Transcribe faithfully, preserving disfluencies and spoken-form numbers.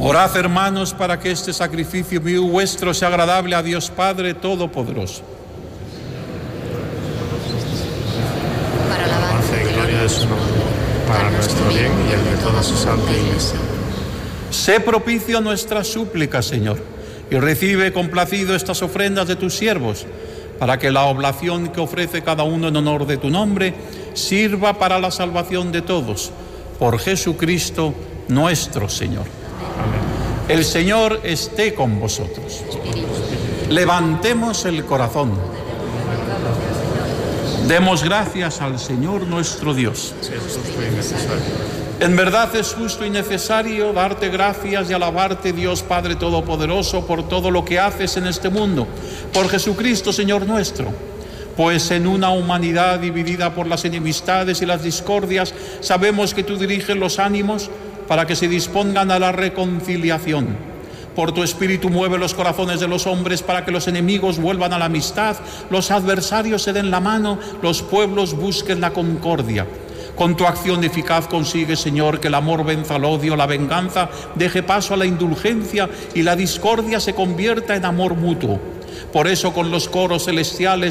Orad, hermanos, para que este sacrificio mío y vuestro sea agradable a Dios Padre Todopoderoso. Para la alabanza y gloria de su nombre, para nuestro bien y el de toda su santa Iglesia. Sé propicio a nuestras súplicas, Señor, y recibe complacido estas ofrendas de tus siervos, para que la oblación que ofrece cada uno en honor de tu nombre sirva para la salvación de todos. Por Jesucristo nuestro Señor. Amén. El Señor esté con vosotros. Levantemos el corazón. Demos gracias al Señor nuestro Dios. En verdad es justo y necesario darte gracias y alabarte, Dios Padre Todopoderoso, por todo lo que haces en este mundo, por Jesucristo, Señor nuestro. Pues en una humanidad dividida por las enemistades y las discordias, sabemos que tú diriges los ánimos para que se dispongan a la reconciliación. Por tu Espíritu mueve los corazones de los hombres para que los enemigos vuelvan a la amistad, los adversarios se den la mano, los pueblos busquen la concordia. Con tu acción eficaz consigue, Señor, que el amor venza al odio, la venganza deje paso a la indulgencia y la discordia se convierta en amor mutuo. Por eso, con los coros celestiales